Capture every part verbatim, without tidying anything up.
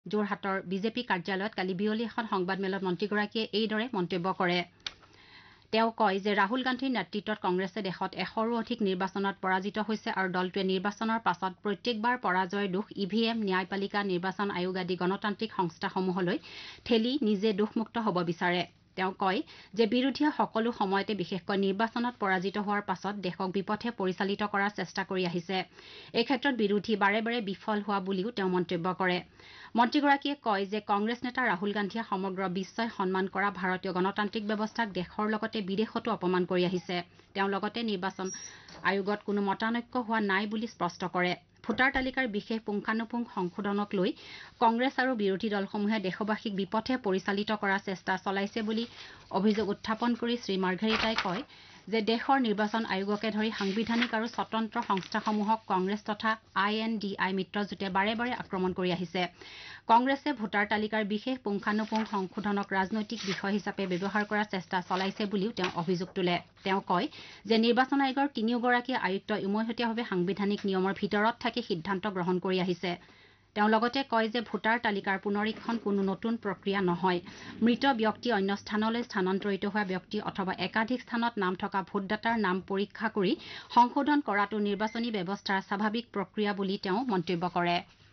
যোৰহাটৰ বিজেপি কাৰ্যালয়ত কালি বিয়লি এখন সংবাদমেলত মন্ত্ৰীগৰাকীয়ে এইদৰে মন্তব্য কৰে তেওঁ কয় যে ৰাহুল গান্ধীৰ নেতৃত্বত কংগ্ৰেছে দেশত এশৰো অধিক নিৰ্বাচনত পৰাজিত হৈছে আৰু দলটোৱে নিৰ্বাচনৰ পাছত প্ৰত্যেকবাৰ পৰাজয়ৰ দুখ ই ভি এম ন্যায়পালিকা নিৰ্বাচন আয়োগ আদি গণতান্ত্ৰিক সংস্থাসমূহলৈ ঠেলি নিজে দোষমুক্ত হ'ব বিচাৰে তেওঁ কয় যে বিৰোধীয়ে সকলো সময়তে বিশেষকৈ নিৰ্বাচনত পৰাজিত হোৱাৰ পাছত দেশক বিপথে পৰিচালিত কৰাৰ চেষ্টা কৰি আহিছে এই ক্ষেত্ৰত বিৰোধী বাৰে বাৰে বিফল হোৱা বুলিও তেওঁ মন্তব্য কৰে মন্ত্ৰীগৰাকীয়ে কয় যে কংগ্ৰেছ নেতা ৰাহুল গান্ধীয়ে সমগ্ৰ বিশ্বই সন্মান কৰা ভাৰতীয় গণতান্ত্ৰিক ব্যৱস্থাক দেশৰ লগতে বিদেশতো অপমান কৰি আহিছে তেওঁ লগতে নিৰ্বাচন আয়োগত কোনো মতানৈক্য হোৱা নাই বুলি স্পষ্ট কৰে ভোটাৰ তালিকাৰ বিশেষ পুংখানুপুংখ সংশোধনক লৈ কংগ্ৰেছ আৰু বিৰোধী দলসমূহে দেশবাসীক বিপথে পৰিচালিত কৰাৰ চেষ্টা চলাইছে বুলি অভিযোগ উত্থাপন কৰি শ্ৰী মাৰ্ঘেৰিটাই কয় যে দেশৰ নিৰ্বাচন আয়োগকে ধৰি সাংবিধানিক আৰু স্বতন্ত্ৰ সংস্থাসমূহক কংগ্ৰেছ তথা আই এন ডি আই মিত্ৰজোঁটে বাৰে বাৰে আক্ৰমণ কৰি আহিছে কংগ্ৰেছে ভোটাৰ তালিকাৰ বিশেষ পুংখানুপুংখ সংশোধনক ৰাজনৈতিক বিষয় হিচাপে ব্যৱহাৰ কৰাৰ চেষ্টা চলাইছে বুলিও তেওঁ অভিযোগ তোলে তেওঁ কয় যে নিৰ্বাচন আয়োগৰ তিনিওগৰাকী আয়ুক্ত উমৈহতীয়াভাৱে সাংবিধানিক নিয়মৰ ভিতৰত থাকি সিদ্ধান্ত গ্ৰহণ কৰি আহিছে তেওঁ লগতে কয় যে ভোটাৰ তালিকাৰ পুনৰীক্ষণ কোনো নতুন প্ৰক্ৰিয়া নহয় মৃত ব্যক্তি অন্য স্থানলৈ স্থানান্তৰিত হোৱা ব্যক্তি অথবা একাধিক স্থানত নাম থকা ভোটদাতাৰ নাম পৰীক্ষা কৰি সংশোধন কৰাটো নিৰ্বাচনী ব্যৱস্থাৰ স্বাভাৱিক প্ৰক্ৰিয়া বুলি তেওঁ মন্তব্য কৰে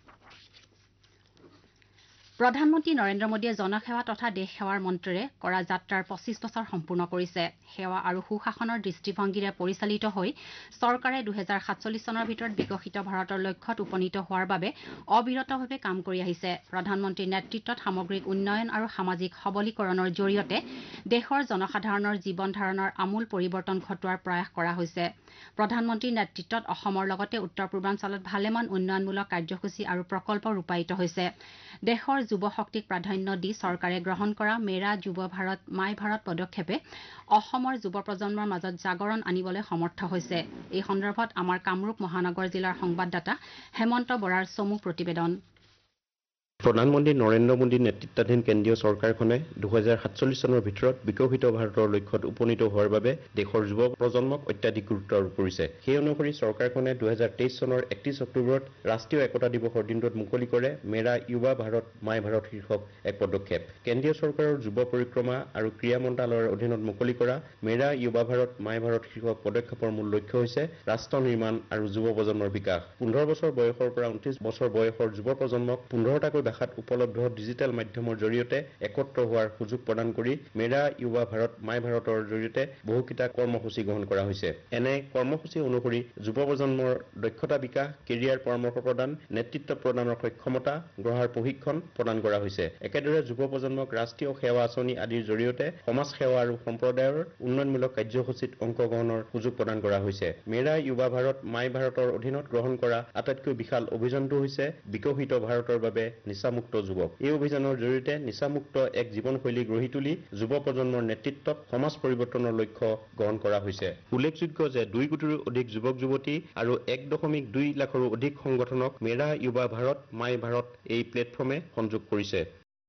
প্ৰধানমন্ত্ৰী নৰেন্দ্ৰ মোদীয়ে জনসেৱা তথা দেশ সেৱাৰ মন্ত্ৰেৰে কৰা যাত্ৰাৰ পঁচিছ বছৰ সম্পূৰ্ণ কৰিছে সেৱা আৰু সুশাসনৰ দৃষ্টিভংগীৰে পৰিচালিত হৈ চৰকাৰে দুহেজাৰ সাতচল্লিছ চনৰ ভিতৰত বিকশিত ভাৰতৰ লক্ষ্যত উপনীত হোৱাৰ বাবে অবিৰতভাৱে কাম কৰি আহিছে প্ৰধানমন্ত্ৰীৰ নেতৃত্বত সামগ্ৰিক উন্নয়ন আৰু সামাজিক সবলীকৰণৰ জৰিয়তে দেশৰ জনসাধাৰণৰ জীৱন ধাৰণৰ আমূল পৰিৱৰ্তন ঘটোৱাৰ প্ৰয়াস কৰা হৈছে প্ৰধানমন্ত্ৰীৰ নেতৃত্বত অসমৰ লগতে উত্তৰ পূৰ্বাঞ্চলত ভালেমান উন্নয়নমূলক কাৰ্যসূচী আৰু প্ৰকল্প ৰূপায়িত হৈছে দেশৰ যুৱ শক্তিক প্ৰাধান্য দি চৰকাৰে গ্ৰহণ কৰা মেৰা যুৱ ভাৰত মাই ভাৰত পদক্ষেপে অসমৰ যুৱ প্ৰজন্মৰ মাজত জাগৰণ আনিবলৈ সমৰ্থ হৈছে এই সন্দৰ্ভত আমাৰ কামৰূপ মহানগৰ জিলাৰ সংবাদদাতা হেমন্ত বৰাৰ চমু প্ৰতিবেদন প্ৰধানমন্ত্ৰী নৰেন্দ্ৰ মোদীৰ নেতৃত্বাধীন কেন্দ্ৰীয় চৰকাৰখনে দুহেজাৰ সাতচল্লিছ চনৰ ভিতৰত বিকশিত ভাৰতৰ লক্ষ্যত উপনীত হোৱাৰ বাবে দেশৰ যুৱ প্ৰজন্মক অত্যাধিক গুৰুত্ব আৰোপ কৰিছে সেই অনুসৰি চৰকাৰখনে দুহেজাৰ তেইছ চনৰ একত্ৰিছ অক্টোবৰত ৰাষ্ট্ৰীয় একতা দিৱসৰ দিনটোত মুকলি কৰে মেৰা যুৱা ভাৰত মাই ভাৰত শীৰ্ষক এক পদক্ষেপ কেন্দ্ৰীয় চৰকাৰৰ যুৱ পৰিক্ৰমা আৰু ক্ৰীড়া মন্ত্ৰালয়ৰ অধীনত মুকলি কৰা মেৰা যুৱা ভাৰত মাই ভাৰত শীৰ্ষক পদক্ষেপৰ মূল লক্ষ্য হৈছে ৰাষ্ট্ৰ নিৰ্মাণ আৰু যুৱ প্ৰজন্মৰ বিকাশ পোন্ধৰ বছৰ বয়সৰ পৰা ঊনত্ৰিশ বছৰ বয়সৰ যুৱ প্ৰজন্মক পোন্ধৰটাকৈ ভাষাত উপলব্ধ ডিজিটেল মাধ্যমৰ জৰিয়তে একত্ৰ হোৱাৰ সুযোগ প্ৰদান কৰি মেৰা যুৱা ভাৰত মাই ভাৰতৰ জৰিয়তে বহুকেইটা কৰ্মসূচী গ্ৰহণ কৰা হৈছে এনে কৰ্মসূচী অনুসৰি যুৱ প্ৰজন্মৰ দক্ষতা বিকাশ কেৰিয়াৰ পৰামৰ্শ প্ৰদান নেতৃত্ব প্ৰদানৰ সক্ষমতা গ্ৰহণৰ প্ৰশিক্ষণ প্ৰদান কৰা হৈছে একেদৰে যুৱ প্ৰজন্মক ৰাষ্ট্ৰীয় সেৱা আঁচনি আদিৰ জৰিয়তে সমাজ সেৱা আৰু সম্প্ৰদায়ৰ উন্নয়নমূলক কাৰ্যসূচীত অংশগ্ৰহণৰ সুযোগ প্ৰদান কৰা হৈছে মেৰা যুৱা ভাৰত মাই ভাৰতৰ অধীনত গ্ৰহণ কৰা আটাইতকৈ বিশাল অভিযানটো হৈছে বিকশিত ভাৰতৰ বাবে নিচামুক্ত যুৱক এই অভিযানৰ জৰিয়তে নিচামুক্ত এক জীৱনশৈলী গঢ়ি তুলি যুৱ প্ৰজন্মৰ নেতৃত্বত সমাজ পৰিৱৰ্তনৰ লক্ষ্য গ্ৰহণ কৰা হৈছে উল্লেখযোগ্য যে দুই কোটিৰো অধিক যুৱক যুৱতী আৰু এক দশমিক দুই লাখৰো অধিক সংগঠনক মেৰা যুৱা ভাৰত মাই ভাৰত এই প্লেটফৰ্মে সংযোগ কৰিছে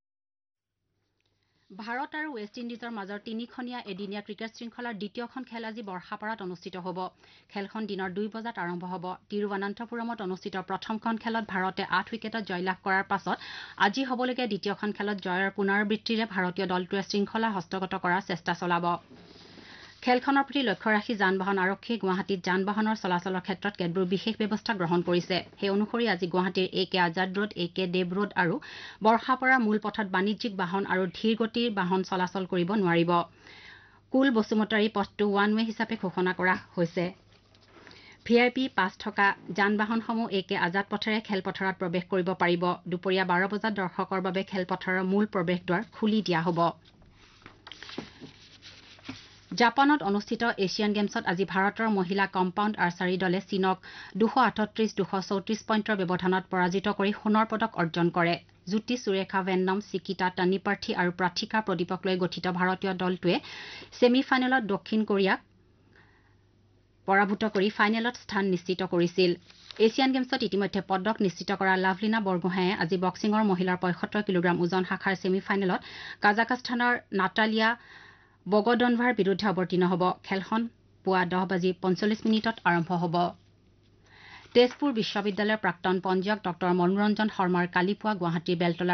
ভাৰত আৰু ৱেষ্ট ইণ্ডিজৰ মাজৰ তিনিখনীয়া এদিনীয়া ক্ৰিকেট শৃংখলাৰ দ্বিতীয়খন খেল আজি বৰ্ষাপাৰাত অনুষ্ঠিত হ'ব খেলখন দিনৰ দুই বজাত আৰম্ভ হ'ব তিৰুৱনন্তপুৰমত অনুষ্ঠিত প্ৰথমখন খেলত ভাৰতে আঠ উইকেটত জয়লাভ কৰাৰ পাছত আজি হ'বলগীয়া দ্বিতীয়খন খেলত জয়ৰ পুনৰাবৃত্তিৰে ভাৰতীয় দলটোৱে শৃংখলা হস্তগত কৰাৰ চেষ্টা চলাব খেলখনৰ প্ৰতি লক্ষ্য ৰাখি যান বাহন আৰক্ষীয়ে গুৱাহাটীত যান বাহনৰ চলাচলৰ ক্ষেত্ৰত কেতবোৰ বিশেষ ব্যৱস্থা গ্ৰহণ কৰিছে সেই অনুসৰি আজি গুৱাহাটীৰ এ কে আজাদ ৰোড এ কে দেৱ ৰোড আৰু বৰ্ষাপাৰা মূল পথত বাণিজ্যিক বাহন আৰু ধীৰ গতিৰ বাহন চলাচল কৰিব নোৱাৰিব কুল বসুমতাৰী পথটো ওৱান ৱে হিচাপে ঘোষণা কৰা হৈছে ভি আই পি পাছ থকা যান বাহনসমূহ এ কে আজাদ পথেৰে খেলপথাৰত প্ৰৱেশ কৰিব পাৰিব দুপৰীয়া বাৰ বজাত দৰ্শকৰ বাবে খেলপথাৰৰ মূল প্ৰৱেশদ্বাৰ খুলি দিয়া হ'ব জাপানত অনুষ্ঠিত এছিয়ান গেমছত আজি ভাৰতৰ মহিলা কম্পাউণ্ড আৰ্চাৰী দলে চীনক দুশ আঠত্ৰিশ দুশ চৌত্ৰিশ পইণ্টৰ ব্যৱধানত পৰাজিত কৰি সোণৰ পদক অৰ্জন কৰে জ্যোতি সুৰেখা ভেন্নম চিকিতা তানিপাৰ্থী আৰু প্ৰাথিকা প্ৰদীপক লৈ গঠিত ভাৰতীয় দলটোৱে ছেমি ফাইনেলত দক্ষিণ কোৰিয়াক পৰাভূত কৰি ফাইনেলত স্থান নিশ্চিত কৰিছিল এছিয়ান গেমছত ইতিমধ্যে পদক নিশ্চিত কৰা লাভলীনা বৰগোহাঁয়ে আজি বক্সিঙৰ মহিলাৰ পঁয়সত্তৰ কিলোগ্ৰাম ওজন শাখাৰ ছেমি ফাইনেলত কাজাখাস্তানৰ নাটালিয়া বগডনভাৰ বিৰুদ্ধে অৱতীৰ্ণ হ'ব খেলখন পুৱা দহ বাজি পঞ্চল্লিছ মিনিটত আৰম্ভ হ'ব তেজপুৰ বিশ্ববিদ্যালয়ৰ প্ৰাক্তন পঞ্জীয়ক ডঃ মনোৰঞ্জন শৰ্মাৰ কালি পুৱা গুৱাহাটীৰ বেলতলা